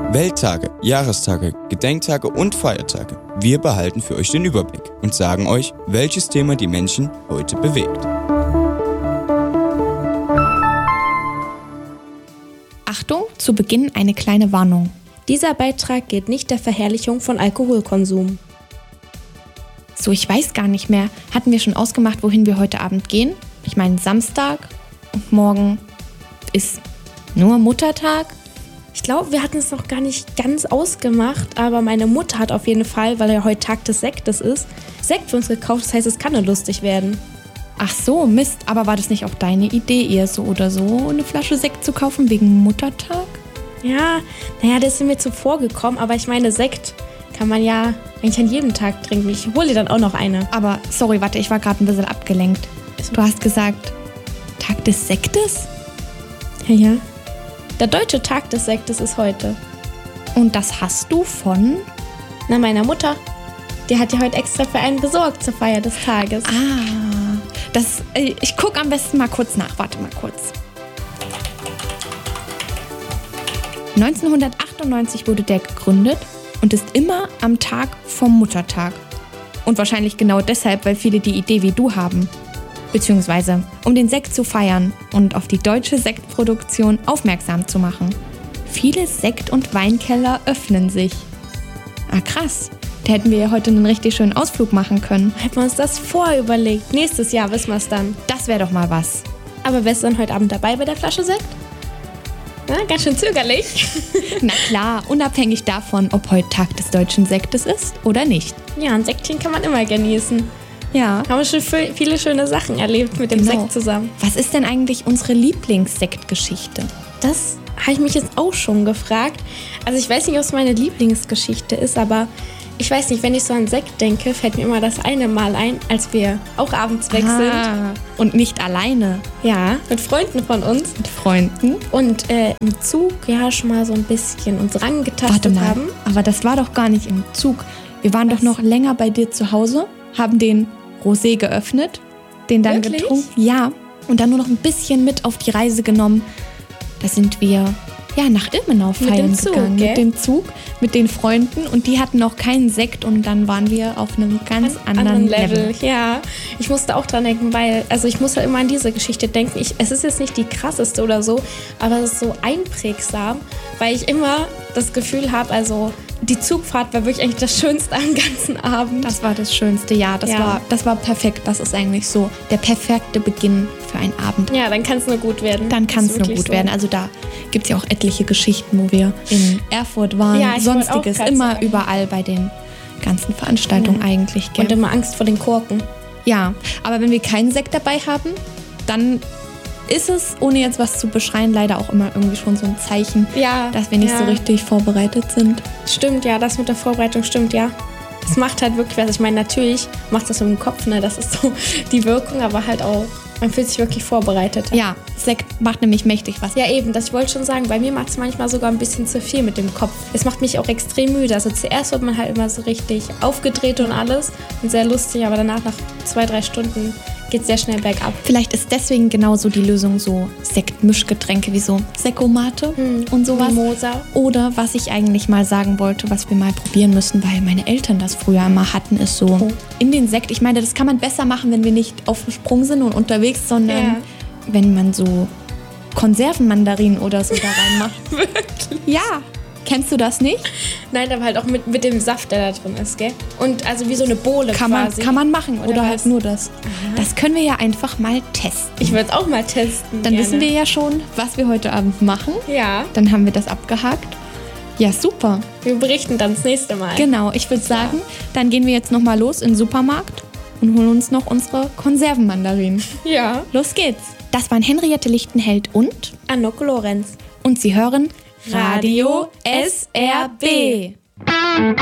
Welttage, Jahrestage, Gedenktage und Feiertage. Wir behalten für euch den Überblick und sagen euch, welches Thema die Menschen heute bewegt. Achtung, zu Beginn eine kleine Warnung. Dieser Beitrag geht nicht der Verherrlichung von Alkoholkonsum. So, ich weiß gar nicht mehr. Hatten wir schon ausgemacht, wohin wir heute Abend gehen? Ich meine Samstag und morgen ist nur Muttertag. Ich glaube, wir hatten es noch gar nicht ganz ausgemacht, aber meine Mutter hat auf jeden Fall, weil ja heute Tag des Sektes ist, Sekt für uns gekauft. Das heißt, es kann nur lustig werden. Ach so, Mist. Aber war das nicht auch deine Idee, ihr so oder so eine Flasche Sekt zu kaufen wegen Muttertag? Ja, das ist mir zuvor gekommen, aber ich meine, Sekt kann man ja eigentlich an jedem Tag trinken. Ich hole dir dann auch noch eine. Aber, sorry, warte, ich war gerade ein bisschen abgelenkt. Du hast gesagt, Tag des Sektes? Ja. Der deutsche Tag des Sektes ist heute. Und das hast du von? Meiner Mutter. Die hat ja heute extra für einen besorgt zur Feier des Tages. Ich gucke am besten mal kurz nach. Warte mal kurz. 1998 wurde der gegründet und ist immer am Tag vom Muttertag. Und wahrscheinlich genau deshalb, weil viele die Idee wie du haben. Beziehungsweise, um den Sekt zu feiern und auf die deutsche Sektproduktion aufmerksam zu machen. Viele Sekt- und Weinkeller öffnen sich. Krass. Da hätten wir ja heute einen richtig schönen Ausflug machen können. Hätten wir uns das vorher überlegt. Nächstes Jahr wissen wir es dann. Das wäre doch mal was. Aber wärst du dann heute Abend dabei bei der Flasche Sekt? Ganz schön zögerlich. Na klar, unabhängig davon, ob heute Tag des deutschen Sektes ist oder nicht. Ja, ein Sektchen kann man immer genießen. Ja. Haben wir schon viele schöne Sachen erlebt mit dem Sekt zusammen. Was ist denn eigentlich unsere Lieblingssektgeschichte? Das habe ich mich jetzt auch schon gefragt. Also ich weiß nicht, ob es meine Lieblingsgeschichte ist, aber ich weiß nicht, wenn ich so an Sekt denke, fällt mir immer das eine Mal ein, als wir auch abends weg sind. Und nicht alleine. Ja, mit Freunden von uns. Mit Freunden. Und im Zug ja schon mal so ein bisschen uns rangetastet haben. Aber das war doch gar nicht im Zug. Wir waren doch noch länger bei dir zu Hause, haben den Rosé geöffnet, den dann getrunken. Ja, und dann nur noch ein bisschen mit auf die Reise genommen. Da sind wir nach Ilmenau feiern gegangen. Mit dem Zug, mit den Freunden. Und die hatten auch keinen Sekt und dann waren wir auf einem ganz anderen Level. Ja, ich musste auch dran denken, weil, ich muss ja immer an diese Geschichte denken. Es ist jetzt nicht die krasseste oder so, aber es ist so einprägsam, weil ich immer das Gefühl habe, die Zugfahrt war wirklich eigentlich das Schönste am ganzen Abend. Das war das Schönste, ja. Das war perfekt. Das ist eigentlich so der perfekte Beginn für einen Abend. Ja, dann kann es nur gut werden. Dann kann es nur gut werden. Also da gibt es ja auch etliche Geschichten, wo wir in Erfurt waren. Ja, Sonstiges, immer überall bei den ganzen Veranstaltungen eigentlich. Und immer Angst vor den Korken. Ja, aber wenn wir keinen Sekt dabei haben, dann ist es, ohne jetzt was zu beschreien, leider auch immer irgendwie schon so ein Zeichen, dass wir nicht so richtig vorbereitet sind. Stimmt, ja, das mit der Vorbereitung stimmt, ja. Es macht halt wirklich was. Ich meine, natürlich macht das im Kopf, ne, das ist so die Wirkung, aber halt auch, man fühlt sich wirklich vorbereitet. Ja, Sekt macht nämlich mächtig was. Ja, eben, ich wollte schon sagen, bei mir macht es manchmal sogar ein bisschen zu viel mit dem Kopf. Es macht mich auch extrem müde. Also zuerst wird man halt immer so richtig aufgedreht und alles und sehr lustig, aber danach, nach 2-3 Stunden, geht sehr schnell bergab. Vielleicht ist deswegen genauso die Lösung so Sektmischgetränke wie so Sekkomate und sowas. Mimosa. Oder was ich eigentlich mal sagen wollte, was wir mal probieren müssen, weil meine Eltern das früher immer hatten, ist so in den Sekt. Ich meine, das kann man besser machen, wenn wir nicht auf dem Sprung sind und unterwegs, sondern wenn man so Konservenmandarinen oder so da reinmacht. Wirklich? Ja. Kennst du das nicht? Nein, aber halt auch mit dem Saft, der da drin ist, gell? Und also wie so eine Bohle quasi. Kann man machen oder halt nur das. Aha. Das können wir ja einfach mal testen. Ich würde es auch mal testen. Dann wissen wir ja schon, was wir heute Abend machen. Ja. Dann haben wir das abgehakt. Ja, super. Wir berichten dann das nächste Mal. Genau, ich würde sagen, dann gehen wir jetzt nochmal los in den Supermarkt und holen uns noch unsere Konservenmandarinen. Ja. Los geht's. Das waren Henriette Lichtenheld und Anok Lorenz. Und Sie hören Radio SRB.